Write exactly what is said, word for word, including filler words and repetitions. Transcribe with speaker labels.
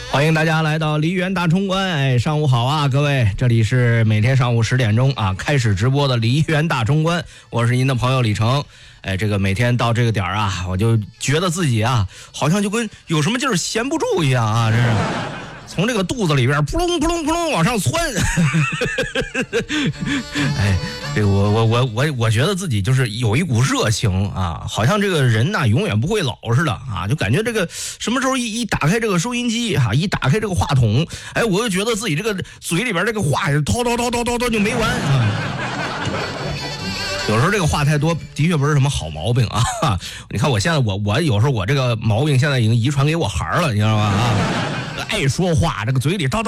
Speaker 1: 欢迎大家来到梨园大冲关，哎，上午好啊，各位，这里是每天上午十点钟啊开始直播的梨园大冲关，我是您的朋友李成。哎，这个每天到这个点儿啊，我就觉得自己啊，好像就跟有什么劲儿闲不住一样啊，这是。从这个肚子里边扑隆扑隆扑隆往上窜，哎，这个我我我我我觉得自己就是有一股热情啊，好像这个人呐、啊、永远不会老似的啊，就感觉这个什么时候一一打开这个收音机哈、啊，一打开这个话筒，哎，我就觉得自己这个嘴里边这个话叨叨叨叨叨叨就没完啊。有时候这个话太多，的确不是什么好毛病啊。你看我现在我我有时候我这个毛病现在已经遗传给我孩儿了，你知道吗？啊，爱说话，这个嘴里叨叨。